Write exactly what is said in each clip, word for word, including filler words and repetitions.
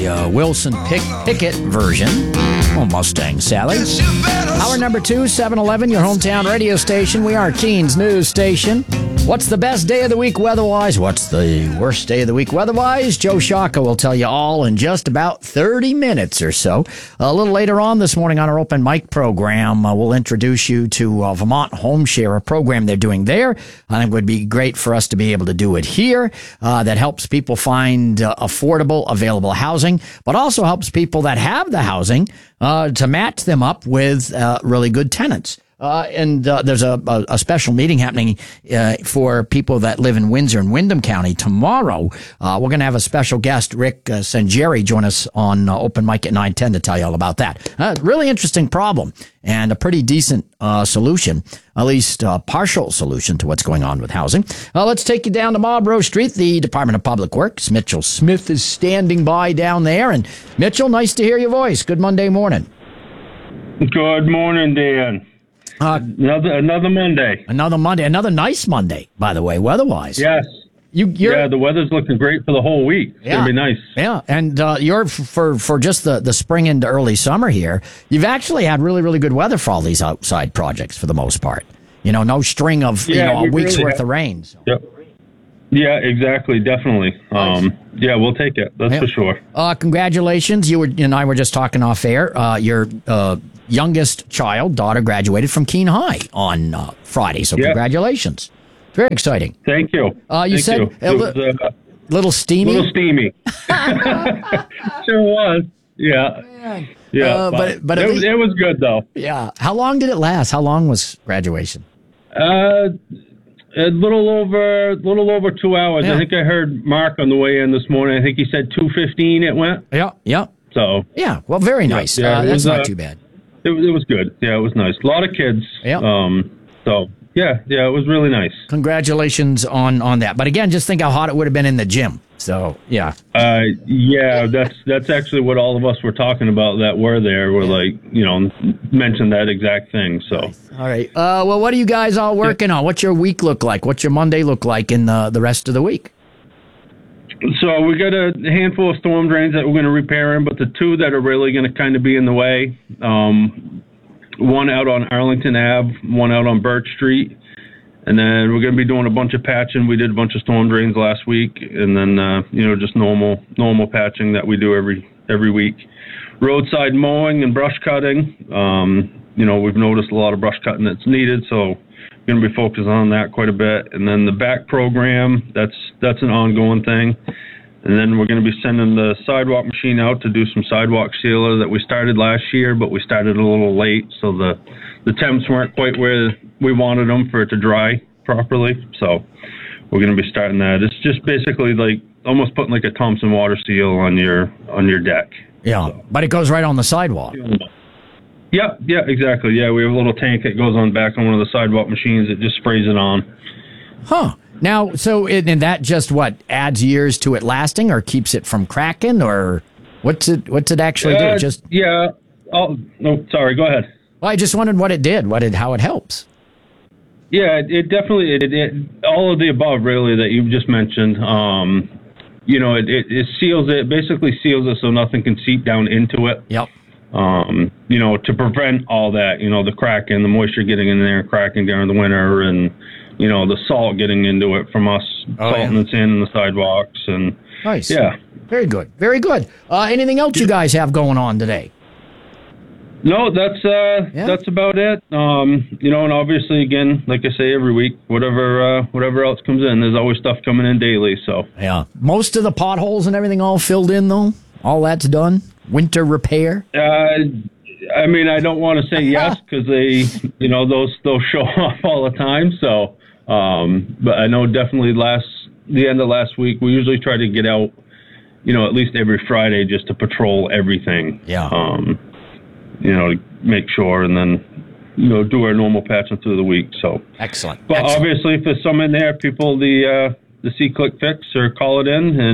the uh, Wilson Pick- Pickett version. Oh, Mustang Sally. Hour number two, seven eleven, your hometown radio station. We are Keens News Station. What's the best day of the week weather-wise? What's the worst day of the week weather-wise? Joe Shaka will tell you all in just about thirty minutes or so. A little later on this morning on our open mic program, uh, we'll introduce you to uh, Vermont Home Share, a program they're doing there. I think it would be great for us to be able to do it here. Uh, that helps people find uh, affordable, available housing, but also helps people that have the housing uh, to match them up with uh, really good tenants. Uh, and uh, there's a, a, a special meeting happening uh, for people that live in Windsor and Windham County tomorrow. Uh, we're going to have a special guest, Rick uh, Sanjeri, join us on uh, Open Mic at nine ten to tell you all about that. Uh, really interesting problem and a pretty decent uh, solution, at least a partial solution to what's going on with housing. Uh, let's take you down to Marlborough Street. The Department of Public Works, Mitchell Smith, is standing by down there. And Mitchell, nice to hear your voice. Good Monday morning. Good morning, Dan. Uh, another another Monday. Another Monday. Another nice Monday, by the way, weather-wise. Yes. You, you're, yeah, the weather's looking great for the whole week. It's yeah, going to be nice. Yeah, and uh, you're for for just the, the spring into early summer here, you've actually had really, really good weather for all these outside projects for the most part. You know, no string of yeah, you know, a week's really worth have. of rain. So. Yep. Yeah, exactly. Definitely. Nice. Um, yeah, we'll take it. That's yeah. for sure. Uh, congratulations. You were, you and I were just talking off air. Uh, your uh, youngest child, daughter, graduated from Keene High on uh, Friday. So yeah. congratulations. Very exciting. Thank you. Uh, you Thank said you. a It was, uh, little steamy. little steamy. Sure was. Yeah. Man. Yeah. Uh, but but it, least, it was good, though. Yeah. How long did it last? How long was graduation? Uh, a little over, a little over two hours. Yeah. I think I heard Mark on the way in this morning. I think he said two fifteen. It went. Yeah. Yeah. So. Yeah. Well, very nice. Yeah, uh, it that's was, not uh, too bad. It, it was good. Yeah, it was nice. A lot of kids. Yeah. Um. So yeah, yeah, it was really nice. Congratulations on on that. But again, just think how hot it would have been in the gym. So yeah. Uh. Yeah. That's that's actually what all of us were talking about that were there. Were like, you know, mentioned that exact thing. So. Nice. All right. Uh. Well, what are you guys all working on? What's your week look like? What's your Monday look like in the the rest of the week? So we got a handful of storm drains that we're going to repair in, but the two that are really going to kind of be in the way, um, one out on Arlington Avenue, one out on Birch Street, and then we're going to be doing a bunch of patching. We did a bunch of storm drains last week, and then uh, you know just normal normal patching that we do every every week. Roadside mowing and brush cutting. Um, you know we've noticed a lot of brush cutting that's needed, so. Going to be focused on that quite a bit, and then the back program that's that's an ongoing thing, and then we're going to be sending the sidewalk machine out to do some sidewalk sealer that we started last year, but we started a little late, so the the temps weren't quite where we wanted them for it to dry properly. So we're going to be starting that. It's just basically like almost putting like a Thompson water seal on your on your deck. Yeah, so. But it goes right on the sidewalk. Yeah, yeah, exactly. Yeah, we have a little tank that goes on back on one of the sidewalk machines that just sprays it on. Huh. Now, so it, and that just what adds years to it lasting, or keeps it from cracking, or what's it? What's it actually uh, do? Just yeah. Oh no, sorry. Go ahead. Well, I just wondered what it did. What it? How it helps? Yeah, it, it definitely it, it all of the above really that you just mentioned. Um, you know, it, it it seals it basically seals it so nothing can seep down into it. Yep. Um, you know, to prevent all that, you know, the cracking, the moisture getting in there, cracking during the winter, and, you know, the salt getting into it from us, oh, salting yeah. the sand in the sidewalks. And nice. Yeah. Very good. Very good. Uh, anything else you guys have going on today? No, that's uh, yeah. that's about it. Um, you know, and obviously, again, like I say every week, whatever uh, whatever else comes in, there's always stuff coming in daily. So yeah, most of the potholes and everything all filled in though. All that's done. Winter repair. Uh, I mean, I don't want to say yes because they, you know, those those show off all the time. So, um, but I know definitely last the end of last week, we usually try to get out, you know, at least every Friday just to patrol everything. Yeah. Um, you know, to make sure, and then, you know, do our normal patching through the week. So excellent. But excellent. obviously, if there's some in there, people the uh, the C-Click fix or call it in, and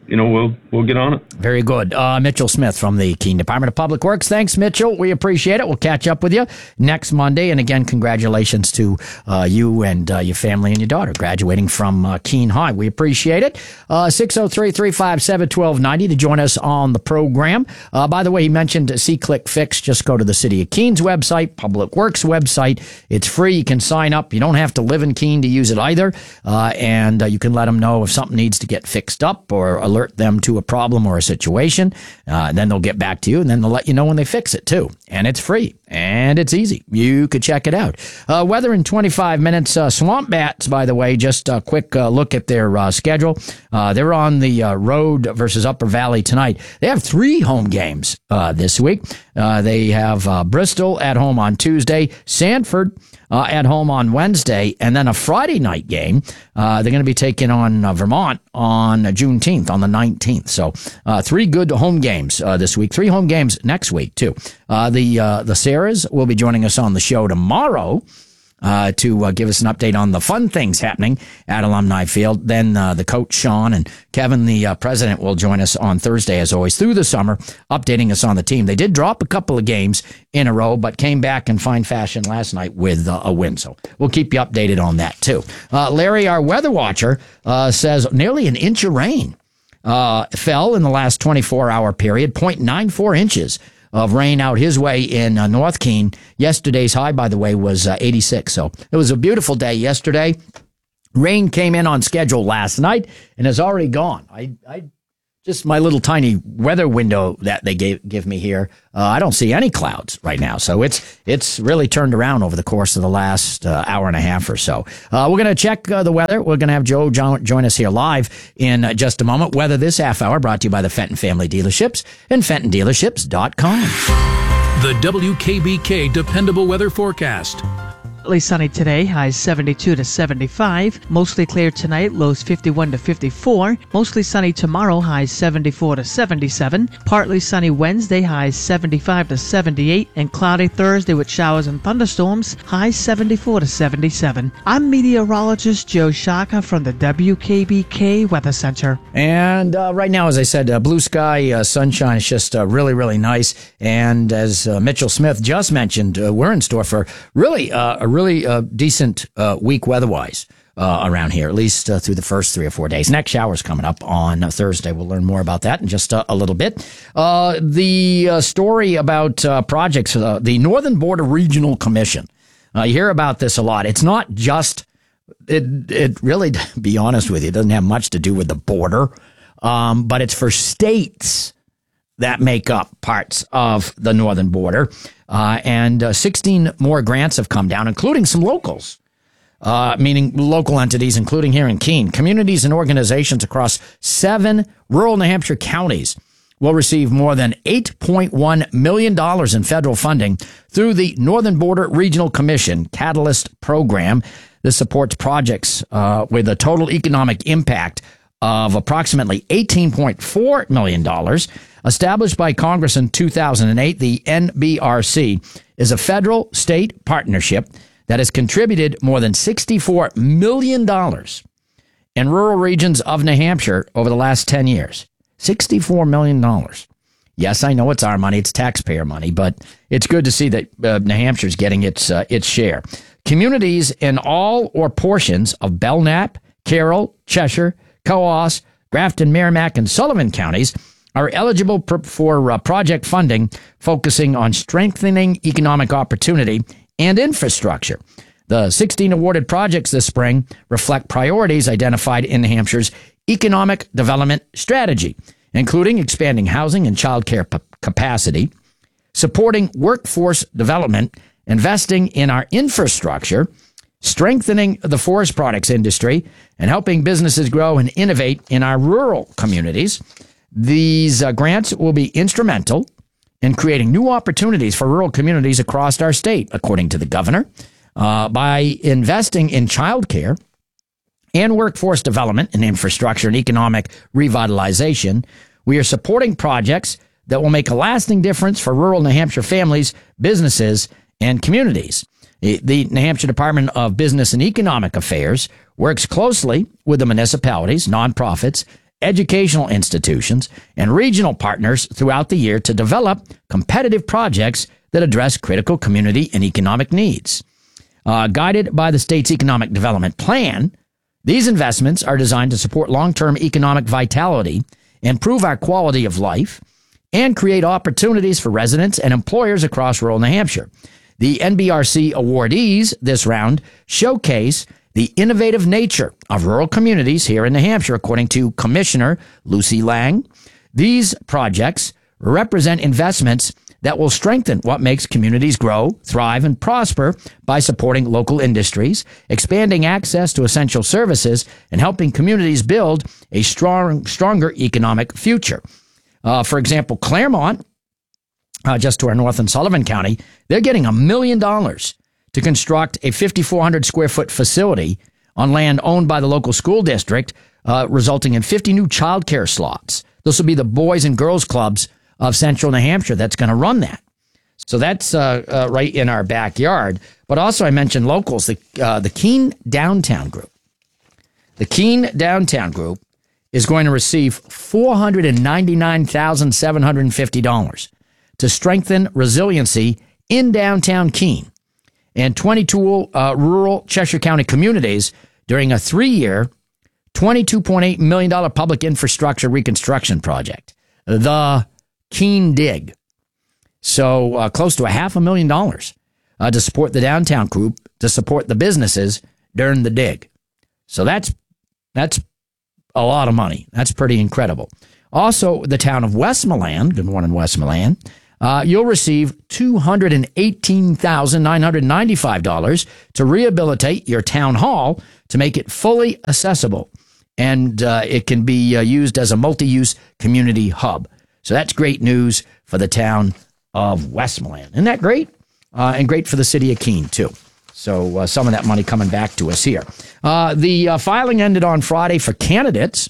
you know, we'll we'll get on it. Very good. Uh, Mitchell Smith from the Keene Department of Public Works. Thanks, Mitchell. We appreciate it. We'll catch up with you next Monday. And again, congratulations to uh, you and uh, your family and your daughter graduating from uh, Keene High. We appreciate it. Uh, six oh three, three five seven, one two nine oh to join us on the program. Uh, by the way, he mentioned C-Click Fix. Just go to the City of Keene's website, Public Works website. It's free. You can sign up. You don't have to live in Keene to use it either. Uh, and uh, you can let them know if something needs to get fixed up or alert them to a problem or a situation. Uh, and then they'll get back to you, and then they'll let you know when they fix it too. And it's free and it's easy. You could check it out. Uh, weather in twenty-five minutes. Uh, Swamp Bats, by the way, just a quick uh, look at their uh, schedule. Uh, they're on the uh, road versus Upper Valley tonight. They have three home games uh, this week. Uh, they have uh, Bristol at home on Tuesday, Sanford uh, at home on Wednesday, and then a Friday night game. Uh, they're going to be taking on uh, Vermont on Juneteenth, on the nineteenth. So uh, three good home games uh, this week. Three home games next week, too. Uh, the uh, the Sarahs will be joining us on the show tomorrow uh, to uh, give us an update on the fun things happening at Alumni Field. Then uh, the coach, Sean, and Kevin, the uh, president, will join us on Thursday, as always, through the summer, updating us on the team. They did drop a couple of games in a row, but came back in fine fashion last night with uh, a win. So we'll keep you updated on that, too. Uh, Larry, our weather watcher, uh, says nearly an inch of rain uh, fell in the last twenty-four hour period, zero point nine four inches of rain out his way in uh, North Keene. Yesterday's high, by the way, was uh, eighty-six. So it was a beautiful day yesterday. Rain came in on schedule last night and has already gone. I, I just my little tiny weather window that they gave give me here. Uh, I don't see any clouds right now, so it's it's really turned around over the course of the last uh, hour and a half or so. Uh, we're going to check uh, the weather. We're going to have Joe join, join us here live in uh, just a moment. Weather this half hour brought to you by the Fenton Family Dealerships and Fenton Dealerships dot com. The W K B K Dependable Weather Forecast. Partly sunny today, highs seventy-two to seventy-five. Mostly clear tonight, lows fifty-one to fifty-four. Mostly sunny tomorrow, highs seventy-four to seventy-seven. Partly sunny Wednesday, highs seventy-five to seventy-eight. And cloudy Thursday with showers and thunderstorms, highs seventy-four to seventy-seven. I'm meteorologist Joe Shaka from the W K B K Weather Center. And uh, right now, as I said, uh, blue sky, uh, sunshine is just uh, really, really nice. And as uh, Mitchell Smith just mentioned, uh, we're in store for really uh, a really uh, decent uh, week weather-wise uh, around here, at least uh, through the first three or four days. Next shower's coming up on uh, Thursday. We'll learn more about that in just uh, a little bit. Uh, the uh, story about uh, projects, uh, the Northern Border Regional Commission. Uh, you hear about this a lot. It's not just, it, it really, to be honest with you, it doesn't have much to do with the border, um, but it's for states that make up parts of the northern border. Uh, and uh, sixteen more grants have come down, including some locals, uh, meaning local entities, including here in Keene. Communities and organizations across seven rural New Hampshire counties will receive more than eight point one million dollars in federal funding through the Northern Border Regional Commission Catalyst program. This supports projects uh, with a total economic impact of approximately eighteen point four million dollars. Established by Congress in two thousand eight, the N B R C is a federal-state partnership that has contributed more than sixty-four million dollars in rural regions of New Hampshire over the last ten years. sixty-four million dollars. Yes, I know it's our money, it's taxpayer money, but it's good to see that uh, New Hampshire's getting its uh, its share. Communities in all or portions of Belknap, Carroll, Cheshire, Coos, Grafton, Merrimack, and Sullivan counties are eligible pr- for uh, project funding focusing on strengthening economic opportunity and infrastructure. The sixteen awarded projects this spring reflect priorities identified in New Hampshire's economic development strategy, including expanding housing and childcare p- capacity, supporting workforce development, investing in our infrastructure, strengthening the forest products industry, and helping businesses grow and innovate in our rural communities. These uh, grants will be instrumental in creating new opportunities for rural communities across our state, according to the governor. Uh, by investing in childcare and workforce development and infrastructure and economic revitalization, we are supporting projects that will make a lasting difference for rural New Hampshire families, businesses, and communities. The New Hampshire Department of Business and Economic Affairs works closely with the municipalities, nonprofits, educational institutions, and regional partners throughout the year to develop competitive projects that address critical community and economic needs. Uh, guided by the state's economic development plan, these investments are designed to support long-term economic vitality, improve our quality of life, and create opportunities for residents and employers across rural New Hampshire. The N B R C awardees this round showcase the innovative nature of rural communities here in New Hampshire, according to Commissioner Lucy Lang. These projects represent investments that will strengthen what makes communities grow, thrive, and prosper by supporting local industries, expanding access to essential services, and helping communities build a strong, stronger economic future. Uh, for example, Claremont, uh, just to our north in Sullivan County, they're getting a million dollars to construct a fifty-four hundred square foot facility on land owned by the local school district, uh, resulting in fifty new childcare slots. This will be the Boys and Girls Clubs of Central New Hampshire that's going to run that. So that's uh, uh, right in our backyard. But also I mentioned locals, the, uh, the Keene Downtown Group. The Keene Downtown Group is going to receive four hundred ninety-nine thousand seven hundred fifty dollars to strengthen resiliency in downtown Keene and twenty-two uh, rural Cheshire County communities during a three-year, twenty-two point eight million dollars public infrastructure reconstruction project, the Keene Dig. So uh, close to a half a million dollars uh, to support the downtown group, to support the businesses during the dig. So that's that's a lot of money. That's pretty incredible. Also, the town of Westmoreland, good morning, Westmoreland, uh, you'll receive two hundred eighteen thousand nine hundred ninety-five dollars to rehabilitate your town hall to make it fully accessible. And uh, it can be uh, used as a multi-use community hub. So that's great news for the town of Westmoreland. Isn't that great? Uh, and great for the city of Keene, too. So uh, some of that money coming back to us here. Uh, the uh, filing ended on Friday for candidates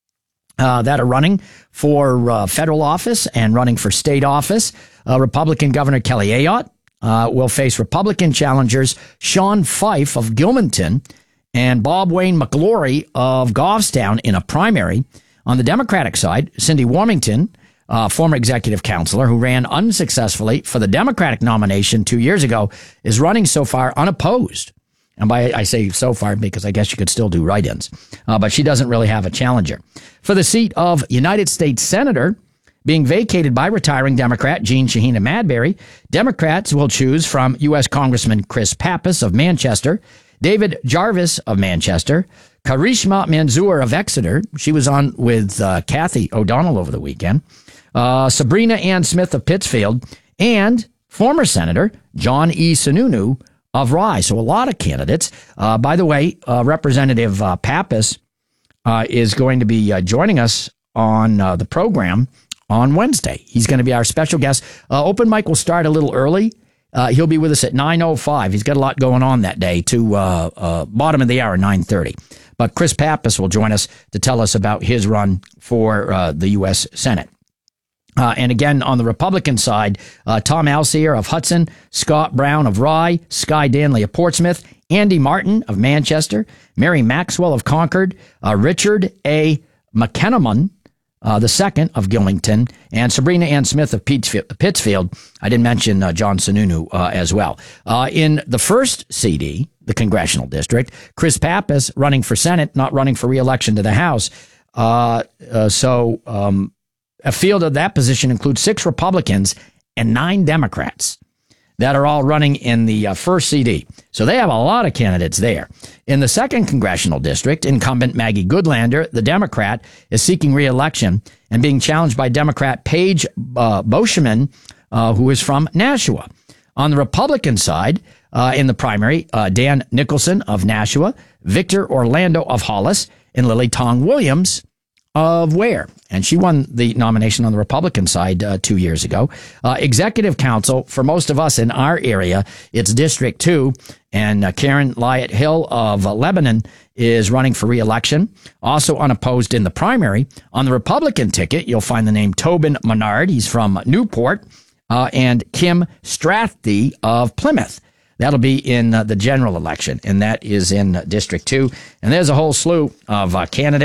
uh, that are running for uh, federal office and running for state office. Uh, Republican Governor Kelly Ayotte uh, will face Republican challengers Sean Fife of Gilmanton and Bob Wayne McGlory of Goffstown in a primary. On the Democratic side, Cindy Warmington, Uh, former executive counselor who ran unsuccessfully for the Democratic nomination two years ago, is running so far unopposed. And by I say so far because I guess you could still do write-ins. Uh, but she doesn't really have a challenger. For the seat of United States Senator, being vacated by retiring Democrat Jean Shaheen Madberry, Democrats will choose from U S Congressman Chris Pappas of Manchester, David Jarvis of Manchester, Karishma Manzoor of Exeter. She was on with uh, Kathy O'Donnell over the weekend. Uh, Sabrina Ann Smith of Pittsfield, and former Senator John E. Sununu of Rye. So a lot of candidates. Uh, by the way, uh, Representative uh, Pappas uh, is going to be uh, joining us on uh, the program on Wednesday. He's going to be our special guest. Uh, open mic will start a little early. Uh, he'll be with us at nine oh five. He's got a lot going on that day to uh, uh, bottom of the hour, nine thirty. But Chris Pappas will join us to tell us about his run for uh, the U S Senate. Uh, and again, on the Republican side, uh, Tom Alcier of Hudson, Scott Brown of Rye, Sky Danley of Portsmouth, Andy Martin of Manchester, Mary Maxwell of Concord, uh, Richard A. McKennaman, uh, the second of Gilmington, and Sabrina Ann Smith of Pittsfield. I didn't mention uh, John Sununu uh, as well. Uh, in the first C D, the congressional district, Chris Pappas running for Senate, not running for re-election to the House. Uh, uh, so... Um, A field of that position includes six Republicans and nine Democrats that are all running in the uh, first C D. So they have a lot of candidates there. In the second congressional district, incumbent Maggie Goodlander, the Democrat, is seeking re-election and being challenged by Democrat Paige uh, Boschman, uh, who is from Nashua. On the Republican side, uh, in the primary, uh, Dan Nicholson of Nashua, Victor Orlando of Hollis, and Lily Tong Williams of Ware. And she won the nomination on the Republican side uh, two years ago. Uh, executive council, for most of us in our area, it's District two. And uh, Karen Lyatt Hill of uh, Lebanon is running for re-election. Also unopposed in the primary. On the Republican ticket, you'll find the name Tobin Menard. He's from Newport. Uh, and Kim Strathdy of Plymouth. That'll be in uh, the general election, and that is in uh, District two. And there's a whole slew of uh, candidates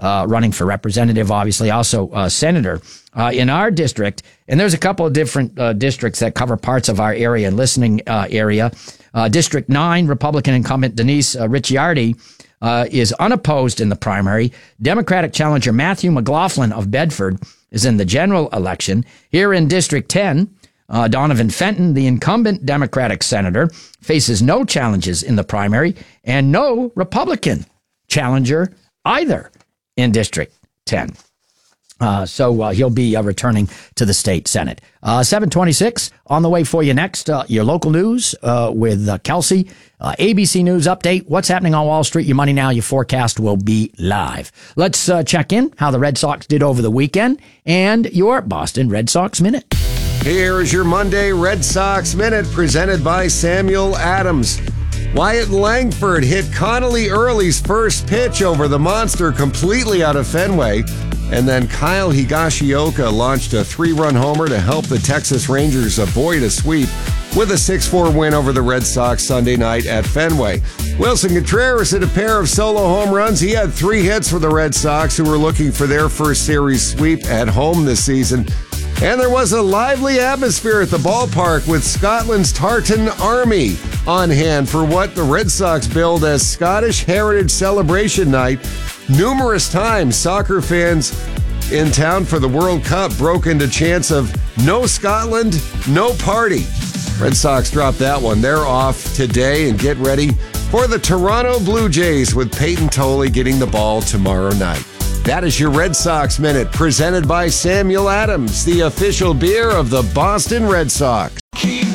uh, running for representative, obviously, also uh, senator. Uh, in our district, and there's a couple of different uh, districts that cover parts of our area and listening uh, area. Uh, District nine, Republican incumbent Denise uh, Ricciardi uh, is unopposed in the primary. Democratic challenger Matthew McLaughlin of Bedford is in the general election. Here in District ten, uh, Donovan Fenton, the incumbent Democratic senator, faces no challenges in the primary and no Republican challenger either in District ten. Uh, so uh, he'll be uh, returning to the state Senate. Uh, seven twenty-six on the way for you next. Uh, your local news uh, with uh, Kelsey. Uh, A B C News update. What's happening on Wall Street? Your money now. Your forecast will be live. Let's uh, check in how the Red Sox did over the weekend and your Boston Red Sox Minute. Here's your Monday Red Sox Minute presented by Samuel Adams. Wyatt Langford hit Connolly Early's first pitch over the monster completely out of Fenway. And then Kyle Higashioka launched a three-run homer to help the Texas Rangers avoid a sweep with a six four win over the Red Sox Sunday night at Fenway. Wilson Contreras hit a pair of solo home runs. He had three hits for the Red Sox, who were looking for their first series sweep at home this season. And there was a lively atmosphere at the ballpark with Scotland's Tartan Army on hand for what the Red Sox billed as Scottish Heritage Celebration Night. Numerous times, soccer fans in town for the World Cup broke into chants of "No Scotland, no party." Red Sox dropped that one. They're off today and get ready for the Toronto Blue Jays with Peyton Tolley getting the ball tomorrow night. That is your Red Sox Minute presented by Samuel Adams, the official beer of the Boston Red Sox.